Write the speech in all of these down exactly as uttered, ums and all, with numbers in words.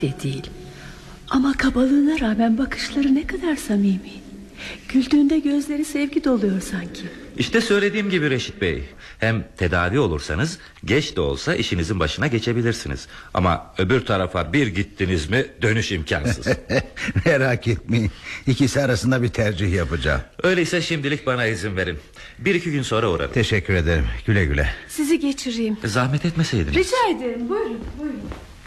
de değil. Ama kabalığına rağmen bakışları ne kadar samimi. Güldüğünde gözleri sevgi doluyor sanki. İşte söylediğim gibi Reşit Bey. Hem tedavi olursanız geç de olsa işinizin başına geçebilirsiniz. Ama öbür tarafa bir gittiniz mi dönüş imkansız. Merak etmeyin, İkisi arasında bir tercih yapacağım. Öyleyse şimdilik bana izin verin. Bir iki gün sonra uğrarım. Teşekkür ederim, güle güle. Sizi geçireyim. Zahmet etmeseydiniz. Rica ederim, buyurun, buyurun.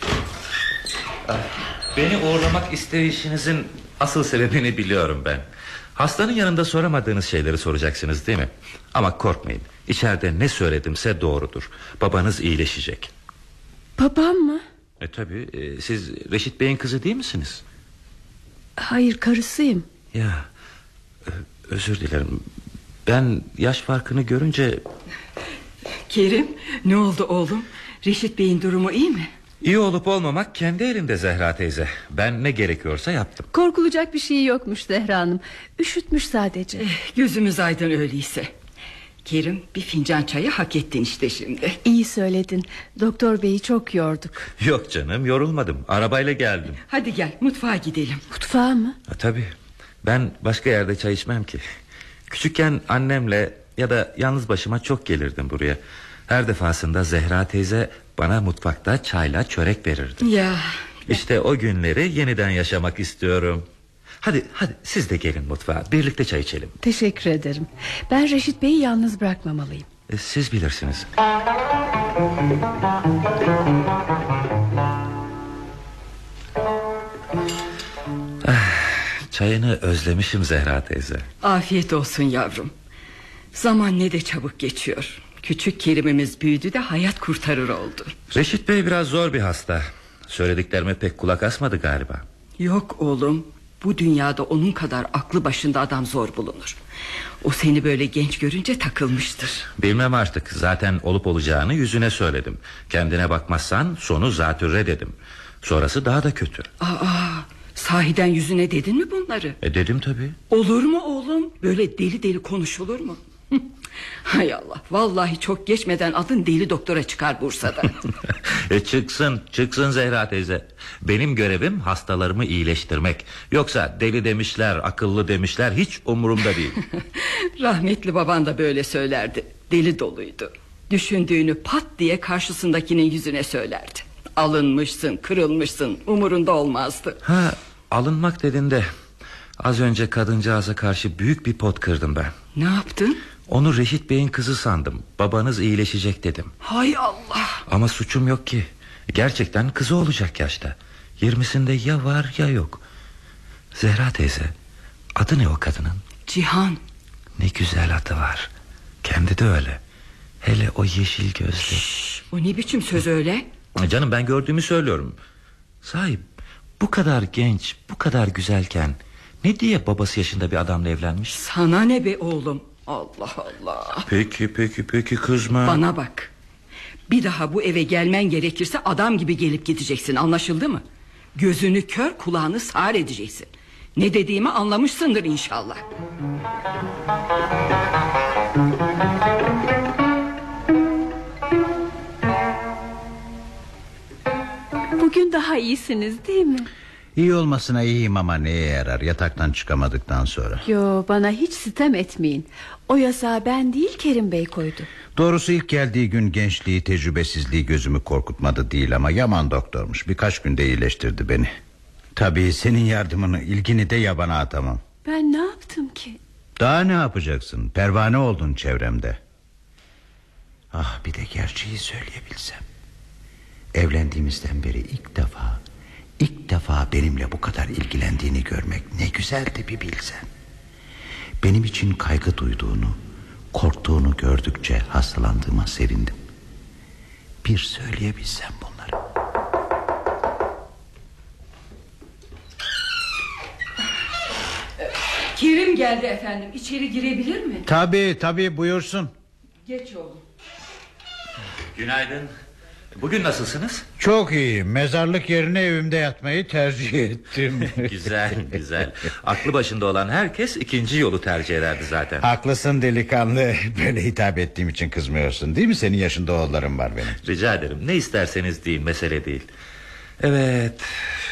Beni uğurlamak isteyişinizin asıl sebebini biliyorum ben. Hastanın yanında soramadığınız şeyleri soracaksınız değil mi? Ama korkmayın, İçeride ne söyledimse doğrudur. Babanız iyileşecek. Babam mı? E tabi, e, siz Reşit Bey'in kızı değil misiniz? Hayır, karısıyım. Ya, e, özür dilerim. Ben yaş farkını görünce... Kerim, ne oldu oğlum? Reşit Bey'in durumu iyi mi? İyi olup olmamak kendi elimde Zehra teyze. Ben ne gerekiyorsa yaptım. Korkulacak bir şey yokmuş Zehra Hanım. Üşütmüş sadece. eh, Gözümüz aydın öyleyse. Kerim, bir fincan çayı hak ettin işte şimdi. İyi söyledin. Doktor beyi çok yorduk. Yok canım, yorulmadım. Arabayla geldim. Hadi gel mutfağa gidelim. Mutfağa mı? Ha, tabii. Ben başka yerde çay içmem ki. Küçükken annemle ya da yalnız başıma çok gelirdim buraya. Her defasında Zehra teyze bana mutfakta çayla çörek verirdi. Ya. İşte o günleri yeniden yaşamak istiyorum. Hadi hadi siz de gelin mutfağa, birlikte çay içelim. Teşekkür ederim. Ben Reşit Bey'i yalnız bırakmamalıyım. E, siz bilirsiniz. Ah, çayını özlemişim Zehra teyze. Afiyet olsun yavrum. Zaman ne de çabuk geçiyor. Küçük Kerim'imiz büyüdü de hayat kurtarır oldu. Reşit Bey biraz zor bir hasta. Söylediklerime pek kulak asmadı galiba. Yok oğlum, bu dünyada onun kadar aklı başında adam zor bulunur. O seni böyle genç görünce takılmıştır. Bilmem artık, zaten olup olacağını yüzüne söyledim. Kendine bakmazsan sonu zatürre dedim. Sonrası daha da kötü. Aa, sahiden yüzüne dedin mi bunları? E dedim tabii. Olur mu oğlum? Böyle deli deli konuşulur mu? Hay Allah, vallahi çok geçmeden adın deli doktora çıkar Bursa'da. e çıksın çıksın Zehra teyze. Benim görevim hastalarımı iyileştirmek. Yoksa deli demişler, akıllı demişler, hiç umurumda değil. Rahmetli baban da böyle söylerdi. Deli doluydu. Düşündüğünü pat diye karşısındakinin yüzüne söylerdi. Alınmışsın, kırılmışsın, umurunda olmazdı. Ha, alınmak dedin de az önce kadıncağıza karşı büyük bir pot kırdım ben. Ne yaptın? Onu Reşit Bey'in kızı sandım. Babanız iyileşecek dedim. Hay Allah. Ama suçum yok ki. Gerçekten kızı olacak yaşta. Yirmisinde ya var ya yok. Zehra teyze, adı ne o kadının? Cihan. Ne güzel adı var. Kendi de öyle. Hele o yeşil gözlü. Şşş, o ne biçim söz öyle? Canım, ben gördüğümü söylüyorum. Sahip, bu kadar genç, bu kadar güzelken ne diye babası yaşında bir adamla evlenmiş? Sana ne be oğlum? Allah Allah. Peki peki peki kızma. Bana bak. Bir daha bu eve gelmen gerekirse adam gibi gelip gideceksin, anlaşıldı mı? Gözünü kör, kulağını sağır edeceksin. Ne dediğimi anlamışsındır inşallah. Bugün daha iyisiniz değil mi? İyi olmasına iyiyim ama neye yarar yataktan çıkamadıktan sonra. Yo, bana hiç sitem etmeyin. O yasağı ben değil Kerim Bey koydu. Doğrusu ilk geldiği gün gençliği, tecrübesizliği gözümü korkutmadı değil ama yaman doktormuş. Birkaç günde iyileştirdi beni. Tabii senin yardımını, ilgini de yabana atamam. Ben ne yaptım ki? Daha ne yapacaksın? Pervane oldun çevremde. Ah, bir de gerçeği söyleyebilsem. Evlendiğimizden beri ilk defa İlk defa benimle bu kadar ilgilendiğini görmek ne güzeldi bir bilsen. Benim için kaygı duyduğunu, korktuğunu gördükçe hastalandığıma sevindim. Bir söyleyebilsem bunları. Kerim geldi efendim, içeri girebilir mi? Tabii tabii, buyursun. Geç oğlum. Günaydın. Bugün nasılsınız? Çok iyi. Mezarlık yerine evimde yatmayı tercih ettim. Güzel güzel. Aklı başında olan herkes ikinci yolu tercih ederdi zaten. Haklısın delikanlı. Böyle hitap ettiğim için kızmıyorsun değil mi? Senin yaşında oğullarım var benim. Rica ederim, ne isterseniz deyin, mesele değil. Evet,